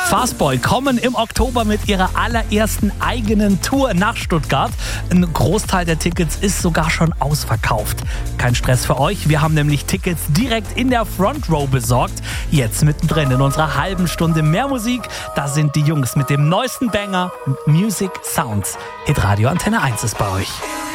Fastboy kommen im Oktober mit ihrer allerersten eigenen Tour nach Stuttgart. Ein Großteil der Tickets ist sogar schon ausverkauft. Kein Stress für euch, wir haben nämlich Tickets direkt in der Front Row besorgt. Jetzt mittendrin in unserer halben Stunde mehr Musik, da sind die Jungs mit dem neuesten Banger Music Sounds. Hitradio Antenne 1 ist bei euch.